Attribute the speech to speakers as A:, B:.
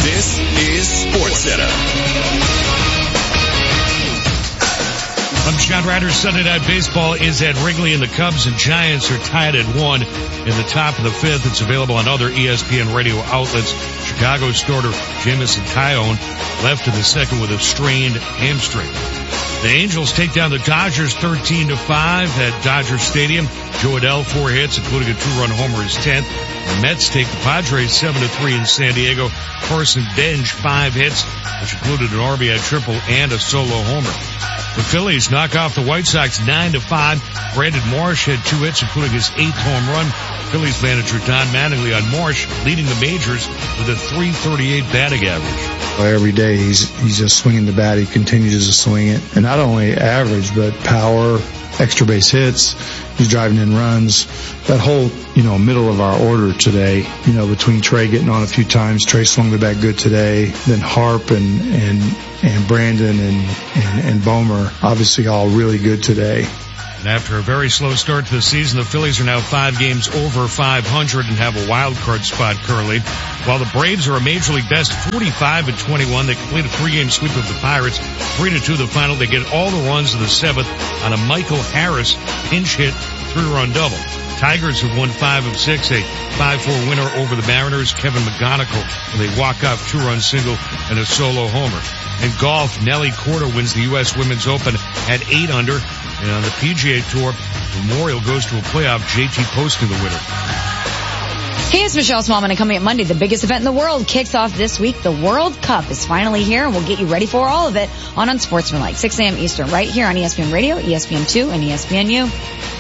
A: This is SportsCenter.
B: I'm John Ryder. Sunday Night Baseball is at Wrigley, and the Cubs and Giants are tied at 1 in the top of the fifth. It's available on other ESPN radio outlets. Chicago starter Jamison Tyone left in the second with a strained hamstring. The Angels take down the Dodgers 13-5 at Dodger Stadium. Joe Adell, 4 hits, including a 2-run homer, his 10th. The Mets take the Padres 7-3 in San Diego. Carson Bench, 5 hits, which included an RBI triple and a solo homer. The Phillies knock off the White Sox 9-5. Brandon Marsh had 2 hits, including his 8th home run. Phillies manager Don Mattingly on Marsh, leading the majors with a .338 batting average.
C: Every day he's just swinging the bat. He continues to swing it. And not only average, but power, extra base hits. He's driving in runs. That whole, middle of our order today, between Trey getting on a few times, Trey swung the bat good today, then Harp and Brandon and Bomer, obviously all really good today.
B: And after a very slow start to the season, the Phillies are now 5 games over 500 and have a wild card spot currently. While the Braves are a Major League best 45-21, they complete a 3-game sweep of the Pirates, 3-2 the final. They get all the runs of the 7th on a Michael Harris pinch hit 3-run double. Tigers have won 5 of 6, a 5-4 winner over the Mariners. Kevin McGonigal, when they walk off 2-run single and a solo homer. In golf, Nelly Korda wins the U.S. Women's Open at 8 under. And on the PGA Tour, Memorial goes to a playoff, JT Poston the winner.
D: Hey, it's Michelle Smallman, and coming up Monday, the biggest event in the world kicks off this week. The World Cup is finally here, and we'll get you ready for all of it on Unsportsmanlike, 6 a.m. Eastern, right here on ESPN Radio, ESPN2, and ESPNU.